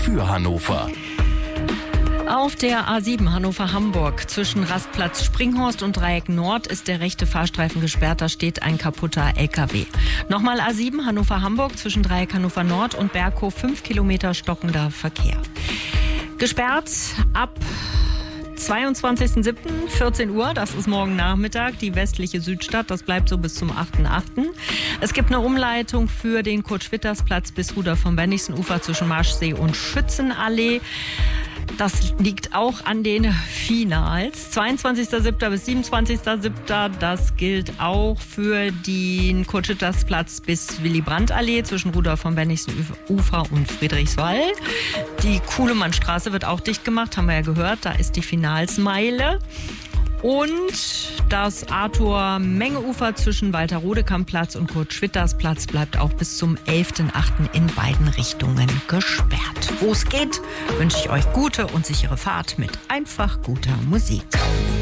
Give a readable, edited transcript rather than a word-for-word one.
für Hannover. Auf der A7 Hannover-Hamburg zwischen Rastplatz Springhorst und Dreieck Nord ist der rechte Fahrstreifen gesperrt. Da steht ein kaputter LKW. Nochmal A7 Hannover-Hamburg zwischen Dreieck Hannover Nord und Berghof 5 Kilometer stockender Verkehr. Gesperrt ab 22.07. 14 Uhr, das ist morgen Nachmittag, die westliche Südstadt, das bleibt so bis zum 8.8. Es gibt eine Umleitung für den Kurt-Schwitters-Platz bis Rudolf vom Bennigsenufer zwischen Marschsee und Schützenallee. Das liegt auch an den Finals. 22.07. bis 27.07. Das gilt auch für den Kurt-Schwitters-Platz bis Willy-Brandt-Allee zwischen Rudolf vom Bennigsenufer und Friedrichswald. Die Kuhlemannstraße wird auch dicht gemacht, haben wir ja gehört. Da ist die Finalsmeile. Und das Arthur-Menge-Ufer zwischen Walter-Rodekamp-Platz und Kurt-Schwitters-Platz bleibt auch bis zum 11.8. in beiden Richtungen gesperrt. Wo es geht, wünsche ich euch gute und sichere Fahrt mit einfach guter Musik.